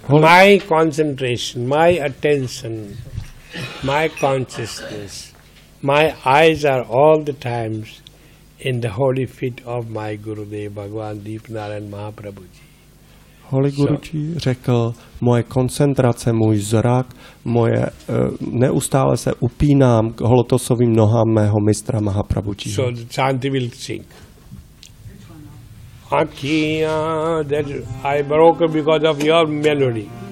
My concentration, my attention, my consciousness, my eyes are all the times in the holy feet of my Gurudev, Bhagavan Deepnarayan Mahaprabhuji. Holy Guruji řekl, moje koncentrace, můj zrak, neustále se upínám k holotosovým nohám mého mistra Mahaprabhuji. So the Chanti will sing. That I broke because of your melody.